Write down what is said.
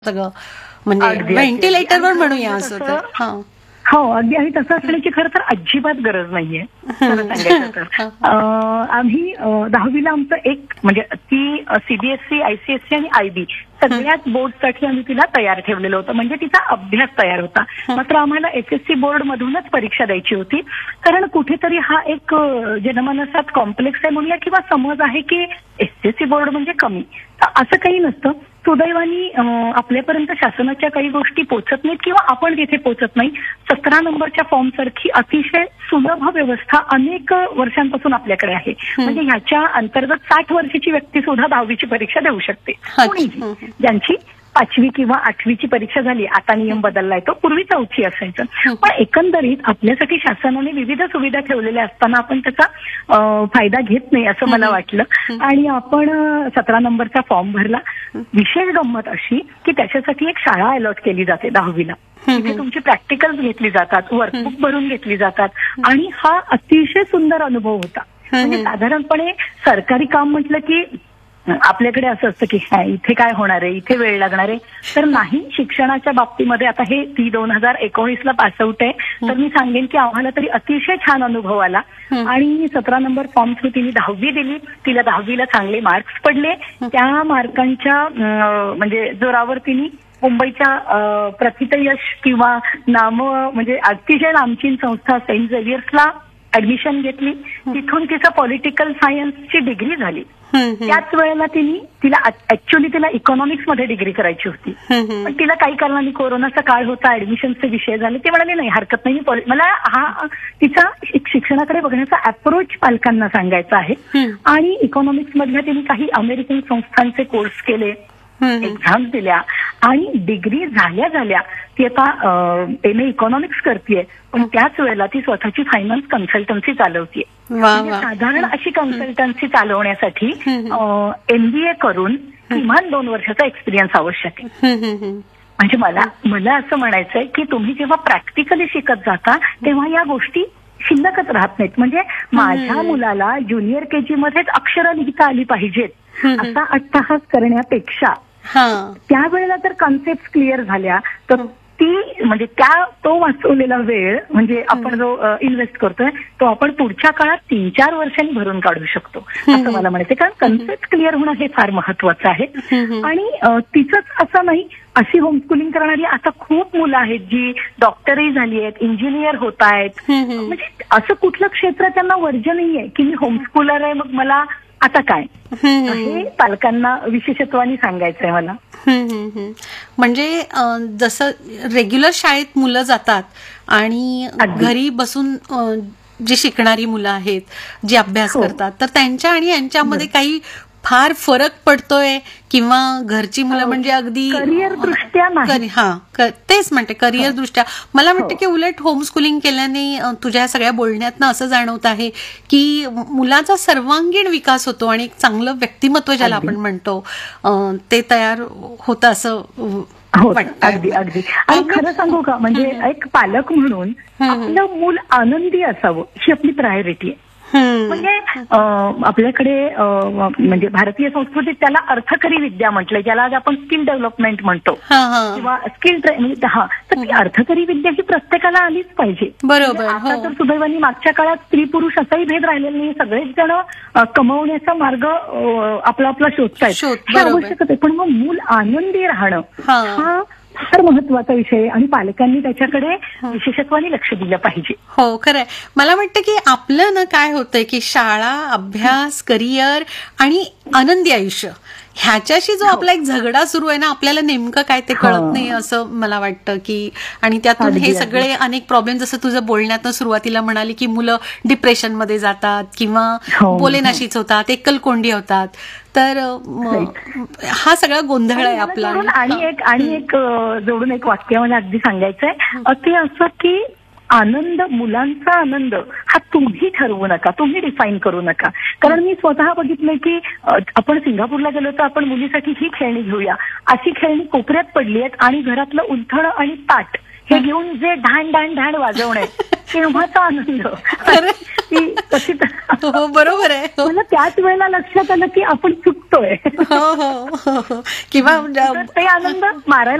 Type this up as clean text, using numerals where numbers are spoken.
सगळं म्हणजे व्हेंटिलेटरवर म्हणूया असं तर. हो अगदी. आणि तसं असण्याची खरं तर अजिबात गरज नाहीये खरं सांगायचं तर. आम्ही 10वीला आमचं एक म्हणजे ती सीबीएसई, आयसीएसई आणि आयबी सगळ्याच बोर्डसाठी आम्ही तिला तयार ठेवलेलं होतं. म्हणजे तिचा अभ्यास तयार होता. मात्र आम्हाला एसएससी बोर्ड मधूनच परीक्षा द्यायची होती. कारण कुठेतरी हा एक जनमानसात कॉम्प्लेक्स आहे म्हणूया किंवा समज आहे की एसएससी बोर्ड म्हणजे कमी. असं काही नसतं. सुदैवानी आपल्यापर्यंत शासनाच्या काही गोष्टी पोहोचत नाहीत किंवा आपण तिथे पोहोचत नाही. 17 नंबरच्या फॉर्म सारखी अतिशय सुलभ व्यवस्था अनेक वर्षांपासून आपल्याकडे आहे. म्हणजे ह्याच्या अंतर्गत 60 वर्षाची व्यक्ती सुद्धा 10वीची परीक्षा देऊ शकते. कोणीही ज्यांची 5वी किंवा 8वीची परीक्षा झाली. आता नियम बदललाय तो, पूर्वी 4ची असायचं. पण एकंदरीत आपल्यासाठी शासनाने विविध सुविधा ठेवलेल्या असताना आपण त्याचा फायदा घेत नाही असं मला वाटलं. आणि आपण 17 नंबरचा फॉर्म भरला. विशेष गंमत अशी की त्याच्यासाठी एक शाळा अलॉट केली जाते 10वीला. तिथे तुमची प्रॅक्टिकल्स घेतली जातात, वर्कबुक भरून घेतली जातात. आणि हा अतिशय सुंदर अनुभव होता. म्हणजे साधारणपणे सरकारी काम म्हटलं की आपल्याकडे असं असतं की इथे काय होणार आहे, इथे वेळ लागणार आहे. तर नाही, शिक्षणाच्या बाबतीमध्ये आता हे ती 2019ला पासआउट आहे. तर मी सांगेन की आम्हाला तरी अतिशय छान अनुभव आला. आणि 17 नंबर फॉर्म थ्रू तिने 10वी दिली. तिला 10वीला चांगले मार्क्स पडले. त्या मार्कांच्या म्हणजे जोरावर तिने मुंबईच्या प्रथित यश किंवा नाम म्हणजे अतिशय नामचीन संस्था सेंट झेवियर्सला ऍडमिशन घेतली. तिथून तिचं पॉलिटिकल सायन्सची डिग्री झाली. त्याच वेळेला तिला इकॉनॉमिक्स मध्ये डिग्री करायची होती. पण तिला काही कारणाने कोरोनाचा काळ होता, ऍडमिशनचे विषय झाले. ते म्हणाले नाही हरकत नाही, मला हा तिचा शिक्षणाकडे बघण्याचा अप्रोच पालकांना सांगायचा आहे. आणि इकॉनॉमिक्स मधल्या तिने काही अमेरिकन संस्थांचे कोर्स केले, एक्झाम्स दिल्या आणि डिग्री झाल्या ती आता एमए इकॉनॉमिक्स करतेय. पण त्याच वेळेला ती स्वतःची फायनान्स कन्सल्टन्सी चालवतीये. साधारण अशी कन्सल्टन्सी चालवण्यासाठी एमबीए करून किमान 2 वर्षाचा एक्सपिरियन्स आवश्यक आहे. म्हणजे मला असं म्हणायचंय की तुम्ही जेव्हा प्रॅक्टिकली शिकत जाता तेव्हा या गोष्टी शिल्लकच राहत नाहीत. म्हणजे माझ्या मुलाला ज्युनियर केजी मध्येच अक्षरं लिहिता आली पाहिजेत असा अट्टहास करण्यापेक्षा त्यावेळेला जर कन्सेप्ट क्लिअर झाल्या तर ती म्हणजे तो वाचवलेला वेळ म्हणजे आपण जो इन्व्हेस्ट करतोय तो आपण पुढच्या काळात 3-4 वर्षांनी भरून काढू शकतो असं मला म्हणायचं. कारण कन्सेप्ट क्लिअर होणं हे फार महत्वाचं आहे. आणि तिचंच असं नाही, अशी होमस्कुलिंग करणारी आता खूप मुलं आहेत जी डॉक्टरही झाली आहेत, इंजिनियर होत आहेत. म्हणजे असं कुठलं क्षेत्र त्यांना वर्ज नाहीये की मी होमस्कुलर आहे मग मला आता काय, हे पालकांना विशेषत्वाने सांगायचंय मला. म्हणजे जसं रेग्युलर शाळेत मुलं जातात आणि घरी बसून जी शिकणारी मुलं आहेत, जी अभ्यास करतात, तर त्यांच्या आणि यांच्यामध्ये काही फार फरक पडतोय किंवा घरची मुलं म्हणजे अगदी करिअर दृष्ट्या तेच म्हणते करिअर दृष्ट्या मला वाटतं की उलट होमस्कुलिंग केल्याने तुझ्या सगळ्या बोलण्यातनं असं जाणवत आहे की मुलाचा सर्वांगीण विकास होतो आणि एक चांगलं व्यक्तिमत्व ज्याला आपण म्हणतो ते तयार होतं असं अगदी. आणि खरं सांगू का, म्हणजे एक पालक म्हणून आपलं मूल आनंदी असावं ही आपली प्रायोरिटी आहे. म्हणजे आपल्याकडे म्हणजे भारतीय संस्कृतीत त्याला अर्थकरी विद्या म्हटलंय, ज्याला आज आपण स्किल डेव्हलपमेंट म्हणतो किंवा स्किल तर ती अर्थकरी विद्या ही प्रत्येकाला आलीच पाहिजे. बरोबर. आता तर सुदैवानी मागच्या काळात स्त्री पुरुष असाही भेद राहिलेला नाही. सगळेच जण कमवण्याचा मार्ग आपला शोधतायत, हे आवश्यकच आहे. पण मग मूल आनंदी राहणं हा फार महत्वाचा विषय आहे आणि पालकांनी त्याच्याकडे विशेषत्वाने लक्ष दिलं पाहिजे. हो खरंय. मला वाटतं की आपलं ना काय होतंय की शाळा, अभ्यास, करिअर आणि आनंदी आयुष्य ह्याच्याशी जो आपला एक झगडा सुरू आहे ना, आपल्याला नेमकं काय ते कळत नाही असं मला वाटतं की. आणि त्यातून हे सगळे अनेक प्रॉब्लेम, जसं तुझं बोलण्यातनं सुरुवातीला म्हणाली की मुलं डिप्रेशनमध्ये जातात किंवा बोलेनाशीच होतात, एकलकोंडी होतात. तर हा सगळा गोंधळ आहे आपला. आणि एक जोडून एक वाक्य मला अगदी सांगायचंय ते असं की आनंद, मुलांचा आनंद हा तुम्ही ठरवू नका, तुम्ही डिफाईन करू नका. कारण मी स्वतः बघितलंय की आपण सिंगापूरला गेलो तर आपण मुलीसाठी ही खेळणी घेऊया, अशी खेळणी कोपऱ्यात पडली आहेत आणि घरातलं उलथणं आणि ताट हे घेऊन जे ढाण ढाण ढाण वाजवणे तेव्हाचा आनंद खरं. की कशी हो बरोबर आहे. हो मला त्याच वेळेला लक्षात आलं की आपण चुकतोय. हो हो हो. किंवा तर ते आनंद मारायला